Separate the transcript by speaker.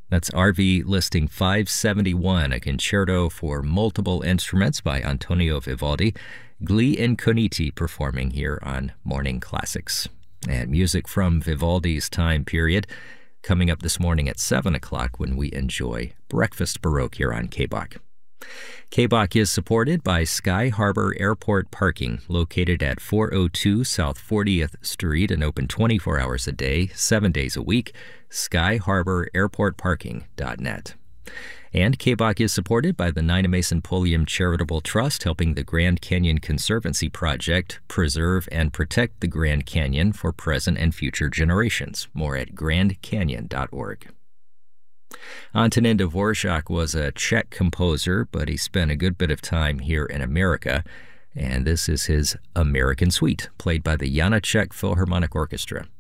Speaker 1: That's RV listing 571, a concerto for multiple instruments by Antonio Vivaldi. Gli Incogniti performing here on Morning Classics. And music from Vivaldi's time period coming up this morning at 7 o'clock when we enjoy Breakfast Baroque here on KBOC. KBOC is supported by Sky Harbor Airport Parking, located at 402 South 40th Street and open 24 hours a day, 7 days a week, skyharbor.airportparking.net. And KBOC is supported by the Nina Mason Pulliam Charitable Trust, helping the Grand Canyon Conservancy Project preserve and protect the Grand Canyon for present and future generations. More at grandcanyon.org. Antonin Dvorak was a Czech composer, but he spent a good bit of time here in America, and this is his American Suite, played by the Janáček Philharmonic Orchestra.